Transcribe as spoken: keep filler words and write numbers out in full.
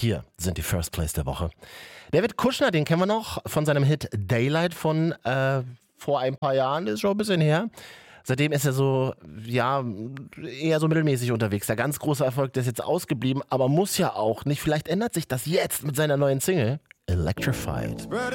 Hier sind die First Place der Woche. David Kushner, den kennen wir noch von seinem Hit Daylight von äh, vor ein paar Jahren, ist schon ein bisschen her. Seitdem ist er so, ja, eher so mittelmäßig unterwegs. Der ganz große Erfolg, der ist jetzt ausgeblieben, aber muss ja auch nicht. Vielleicht ändert sich das jetzt mit seiner neuen Single Electrified.